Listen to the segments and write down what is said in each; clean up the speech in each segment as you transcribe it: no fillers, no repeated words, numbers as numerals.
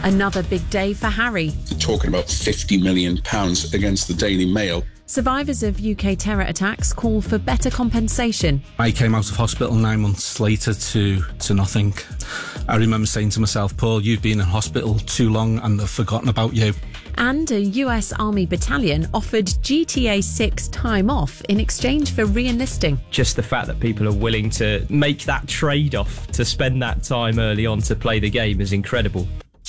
Another big day for Harry. They're talking about £50 million against the Daily Mail. Survivors of UK terror attacks call for better compensation. I came out of hospital 9 months later to nothing. I remember saying to myself, Paul, you've been in hospital too long and they've forgotten about you. And a US Army battalion offered GTA 6 time off in exchange for re-enlisting. Just the fact that people are willing to make that trade-off to spend that time early on to play the game is incredible.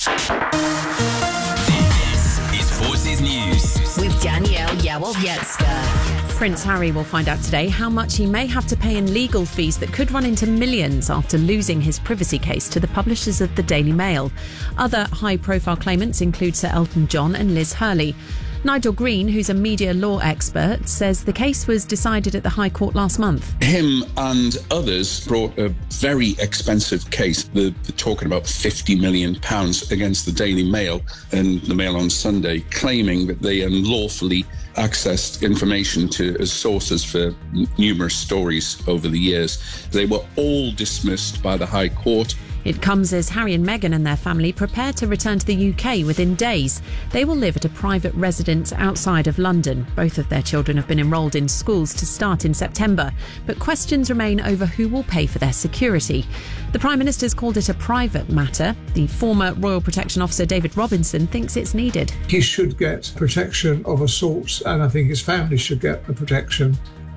This is Forces News with Danielle Yawowiecka. Prince Harry will find out today how much he may have to pay in legal fees that could run into millions after losing his privacy case to the publishers of the Daily Mail. Other high-profile claimants include Sir Elton John and Liz Hurley. Nigel Green, who's a media law expert, says the case was decided at the High Court last month. Him and others brought a very expensive case. They're talking about £50 million against the Daily Mail and the Mail on Sunday, claiming that they unlawfully accessed information as sources for numerous stories over the years. They were all dismissed by the High Court. It comes as Harry and Meghan and their family prepare to return to the UK within days. They will live at a private residence outside of London. Both of their children have been enrolled in schools to start in September, but questions remain over who will pay for their security. The Prime Minister's called it a private matter. The former Royal Protection Officer David Robinson thinks it's needed. He should get protection of a sort, and I think his family should get the protection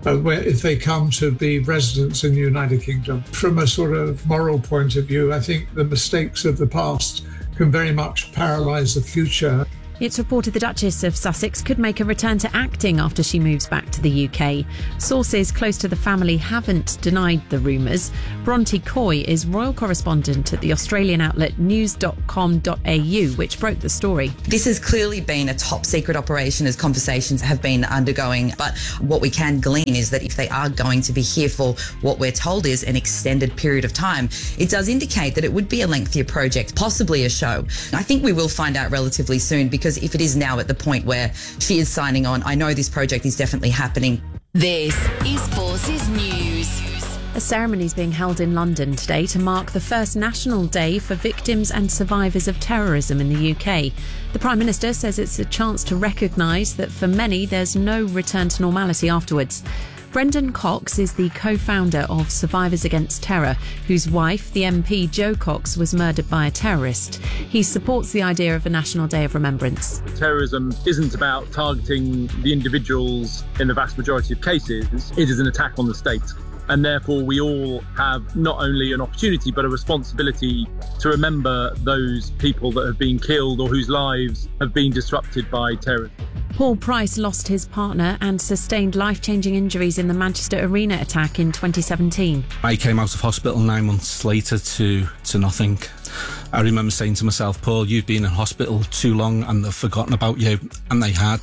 if they come to be residents in the United Kingdom. From a sort of moral point of view, I think the mistakes of the past can very much paralyse the future. It's reported the Duchess of Sussex could make a return to acting after she moves back to the UK. Sources close to the family haven't denied the rumours. Bronte Coy is royal correspondent at the Australian outlet news.com.au, which broke the story. This has clearly been a top secret operation as conversations have been undergoing, but what we can glean is that if they are going to be here for what we're told is an extended period of time, it does indicate that it would be a lengthier project, possibly a show. I think we will find out relatively soon, because if it is now at the point where she is signing on, I know this project is definitely happening. This is Forces News. A ceremony is being held in London today to mark the first National Day for victims and survivors of terrorism in the UK. The Prime Minister says it's a chance to recognise that for many there's no return to normality afterwards. Brendan Cox is the co-founder of Survivors Against Terror, whose wife, the MP Jo Cox, was murdered by a terrorist. He supports the idea of a National Day of Remembrance. Terrorism isn't about targeting the individuals in the vast majority of cases. It is an attack on the state. And therefore, we all have not only an opportunity, but a responsibility to remember those people that have been killed or whose lives have been disrupted by terrorism. Paul Price lost his partner and sustained life-changing injuries in the Manchester Arena attack in 2017. I came out of hospital 9 months later to nothing. I remember saying to myself, Paul, you've been in hospital too long and they've forgotten about you. And they had.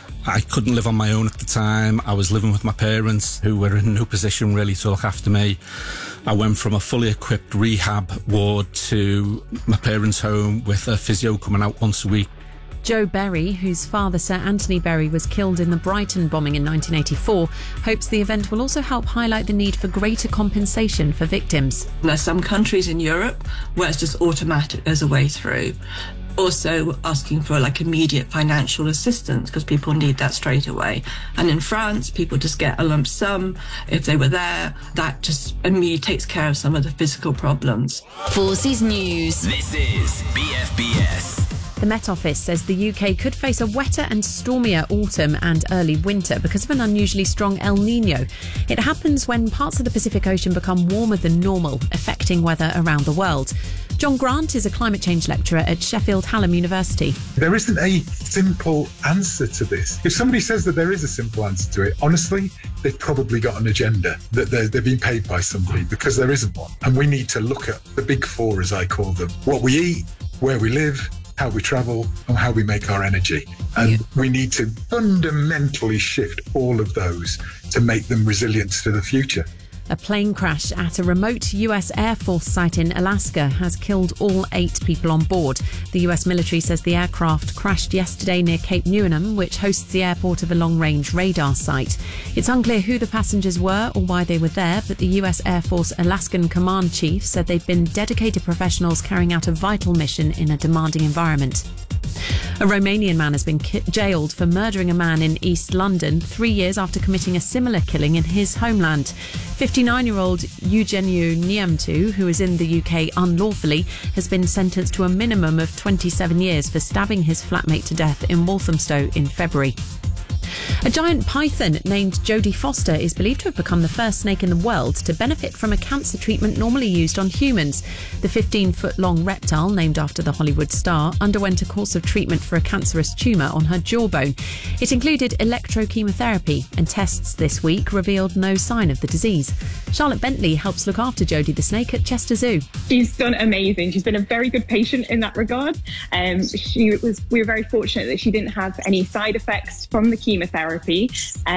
I couldn't live on my own at the time. I was living with my parents, who were in no position really to look after me. I went from a fully equipped rehab ward to my parents' home with a physio coming out once a week. Joe Berry, whose father Sir Anthony Berry was killed in the Brighton bombing in 1984, hopes the event will also help highlight the need for greater compensation for victims. There's some countries in Europe where it's just automatic, there's a way through. Also asking for immediate financial assistance because people need that straight away. And in France, people just get a lump sum if they were there. That just immediately takes care of some of the physical problems. Forces News. This is BFBS. The Met Office says the UK could face a wetter and stormier autumn and early winter because of an unusually strong El Niño. It happens when parts of the Pacific Ocean become warmer than normal, affecting weather around the world. John Grant is a climate change lecturer at Sheffield Hallam University. There isn't a simple answer to this. If somebody says that there is a simple answer to it, honestly, they've probably got an agenda, that they're being paid by somebody, because there isn't one. And we need to look at the big four, as I call them: what we eat, where we live, how we travel, and how we make our energy. And we need to fundamentally shift all of those to make them resilient to the future. A plane crash at a remote US Air Force site in Alaska has killed all 8 people on board. The US military says the aircraft crashed yesterday near Cape Newnham, which hosts the airport of a long-range radar site. It's unclear who the passengers were or why they were there, but the US Air Force Alaskan Command Chief said they'd been dedicated professionals carrying out a vital mission in a demanding environment. A Romanian man has been jailed for murdering a man in East London 3 years after committing a similar killing in his homeland. 59-year-old Eugeniu Niamtu, who is in the UK unlawfully, has been sentenced to a minimum of 27 years for stabbing his flatmate to death in Walthamstow in February. A giant python named Jodie Foster is believed to have become the first snake in the world to benefit from a cancer treatment normally used on humans. The 15-foot-long reptile, named after the Hollywood star, underwent a course of treatment for a cancerous tumour on her jawbone. It included electrochemotherapy, and tests this week revealed no sign of the disease. Charlotte Bentley helps look after Jodie the snake at Chester Zoo. She's done amazing. She's been a very good patient in that regard. We were very fortunate that she didn't have any side effects from the chemotherapy,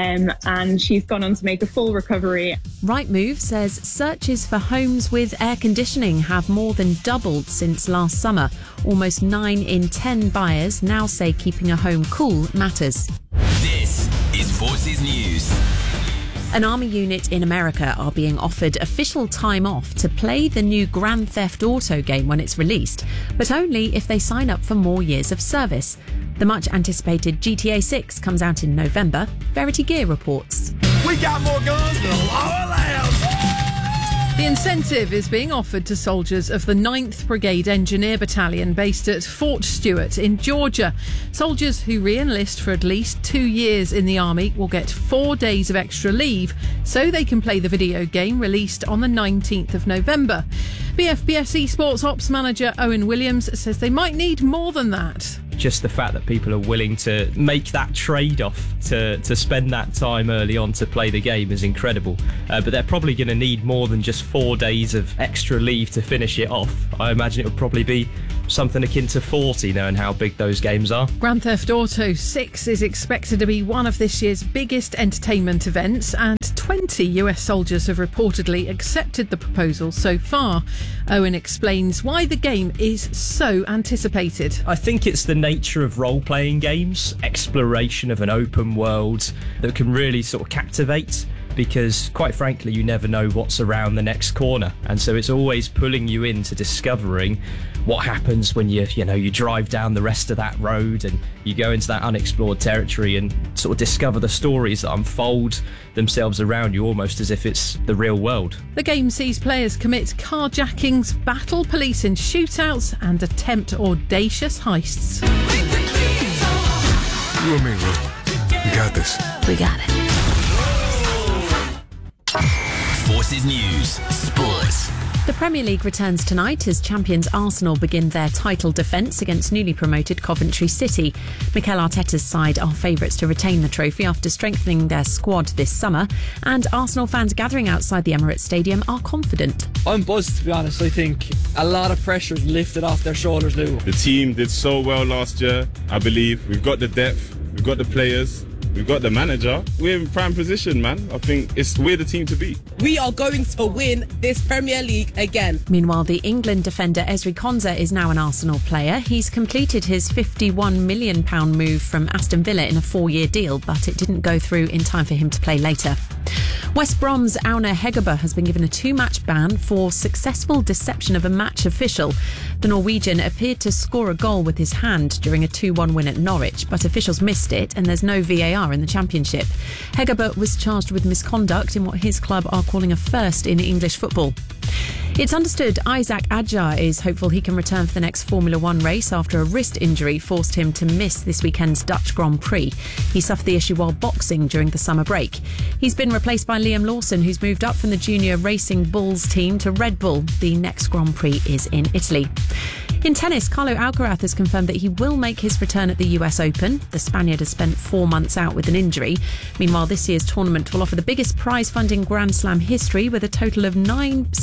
and she's gone on to make a full recovery. Rightmove says searches for homes with air conditioning have more than doubled since last summer. Almost 9 in 10 buyers now say keeping a home cool matters. This is Forces News. An army unit in America are being offered official time off to play the new Grand Theft Auto game when it's released, but only if they sign up for more years of service. The much-anticipated GTA 6 comes out in November. Verity Gear reports. We got more guns than a law allows. The incentive is being offered to soldiers of the 9th Brigade Engineer Battalion based at Fort Stewart in Georgia. Soldiers who re-enlist for at least 2 years in the Army will get 4 days of extra leave so they can play the video game released on the 19th of November. BFBS Esports Ops Manager Owen Williams says they might need more than that. Just the fact that people are willing to make that trade-off to spend that time early on to play the game is incredible. But they're probably going to need more than just 4 days of extra leave to finish it off. I imagine it would probably be something akin to 40, knowing how big those games are. Grand Theft Auto 6 is expected to be one of this year's biggest entertainment events, and 20 US soldiers have reportedly accepted the proposal so far. Owen explains why the game is so anticipated. I think it's the nature of role-playing games, exploration of an open world that can really sort of captivate, because quite frankly you never know what's around the next corner, and so it's always pulling you into discovering what happens when you drive down the rest of that road and you go into that unexplored territory and sort of discover the stories that unfold themselves around you, almost as if it's the real world. The game sees players commit carjackings, battle police in shootouts and attempt audacious heists. You and me, Will. We got this. We got it. Forces News Sports. The Premier League returns tonight as champions Arsenal begin their title defence against newly promoted Coventry City. Mikel Arteta's side are favourites to retain the trophy after strengthening their squad this summer, and Arsenal fans gathering outside the Emirates Stadium are confident. I'm buzzed, to be honest. I think a lot of pressure is lifted off their shoulders now. The team did so well last year, I believe. We've got the depth, we've got the players, we've got the manager. We're in prime position, man. I think we're the team to beat. We are going to win this Premier League again. Meanwhile, the England defender Ezri Konsa is now an Arsenal player. He's completed his £51 million move from Aston Villa in a 4-year deal, but it didn't go through in time for him to play later. West Brom's Aune Hegerberg has been given a 2-match ban for successful deception of a match official. The Norwegian appeared to score a goal with his hand during a 2-1 win at Norwich, but officials missed it and there's no VAR in the Championship. Hegerberg was charged with misconduct in what his club are calling a first in English football. It's understood Isaac Adjar is hopeful he can return for the next Formula One race after a wrist injury forced him to miss this weekend's Dutch Grand Prix. He suffered the issue while boxing during the summer break. He's been replaced by Liam Lawson, who's moved up from the Junior Racing Bulls team to Red Bull. The next Grand Prix is in Italy. In tennis, Carlo Alcaraz has confirmed that he will make his return at the US Open. The Spaniard has spent 4 months out with an injury. Meanwhile, this year's tournament will offer the biggest prize fund in Grand Slam history, with a total of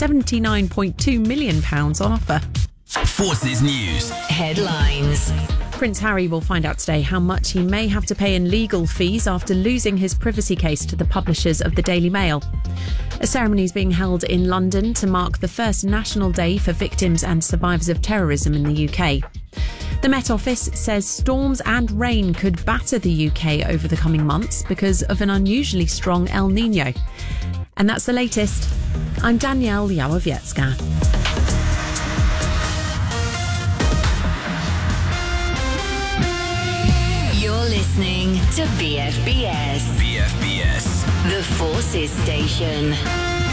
£79.2 million on offer. Forces News Headlines. Prince Harry will find out today how much he may have to pay in legal fees after losing his privacy case to the publishers of the Daily Mail. A ceremony is being held in London to mark the first National Day for Victims and Survivors of Terrorism in the UK. The Met Office says storms and rain could batter the UK over the coming months because of an unusually strong El Nino. And that's the latest. I'm Danielle Yawowiecka. You're listening to BFBS. BFBS. The Forces Station.